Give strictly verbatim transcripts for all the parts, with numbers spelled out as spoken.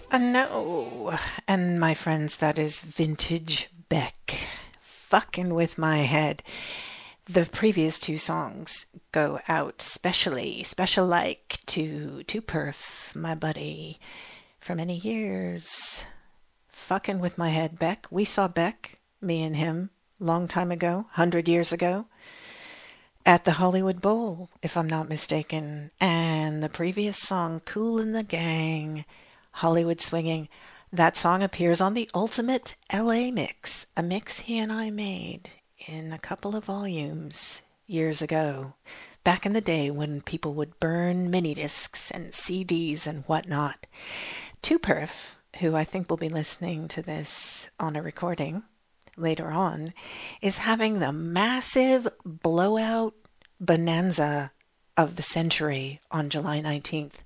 Uh, no. And my friends, that is vintage Beck. Fucking with my head. The previous two songs go out specially, special like to to Perf, my buddy, for many years. Fucking with my head, Beck. We saw Beck, me and him, long time ago, hundred years ago, at the Hollywood Bowl, if I'm not mistaken. And the previous song, Kool and the Gang, Hollywood Swinging, that song appears on the Ultimate L A Mix, a mix he and I made in a couple of volumes years ago, back in the day when people would burn mini discs and C Ds and whatnot. two Perf, who I think will be listening to this on a recording later on, is having the massive blowout bonanza of the century on July nineteenth,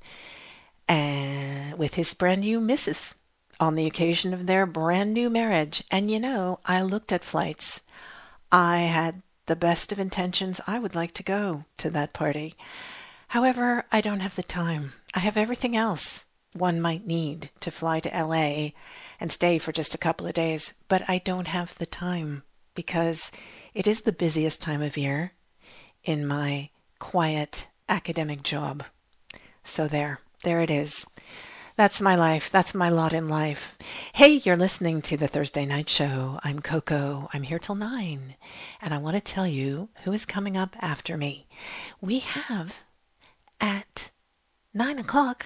and with his brand new missus on the occasion of their brand new marriage. And you know, I looked at flights. I had the best of intentions. I would like to go to that party. However, I don't have the time. I have everything else one might need to fly to L A and stay for just a couple of days, but I don't have the time because it is the busiest time of year in my quiet academic job. So there, there it is. That's my life. That's my lot in life. Hey, you're listening to the Thursday Night Show. I'm Coco. I'm here till nine. And I want to tell you who is coming up after me. We have at nine o'clock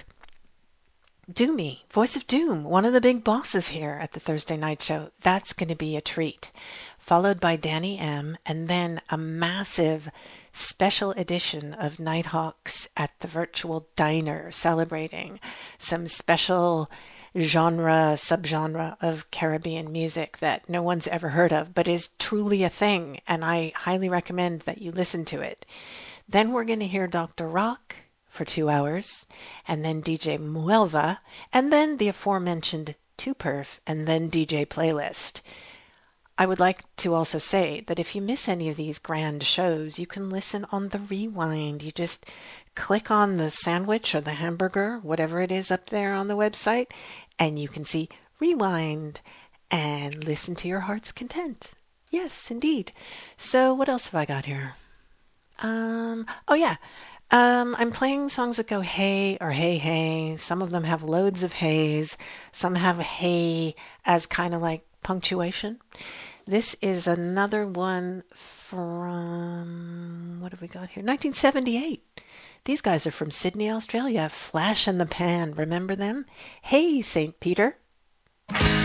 Doomy, Voice of Doom, one of the big bosses here at the Thursday Night Show. That's going to be a treat. Followed by Danny M. And then a massive special edition of Nighthawks at the Virtual Diner, celebrating some special genre, subgenre of Caribbean music that no one's ever heard of, but is truly a thing, and I highly recommend that you listen to it. Then we're going to hear Doctor Rock for two hours, and then D J Muelva, and then the aforementioned two Perf, and then D J Playlist. I would like to also say that if you miss any of these grand shows, you can listen on the rewind. You just click on the sandwich or the hamburger, whatever it is up there on the website, and you can see rewind and listen to your heart's content. Yes, indeed. So what else have I got here? Um, oh yeah. Um, I'm playing songs that go hey or hey hey. Some of them have loads of hays. Some have hey as kind of like punctuation. This is another one from, what have we got here? nineteen seventy-eight. These guys are from Sydney, Australia. Flash in the Pan. Remember them? Hey, Saint Peter.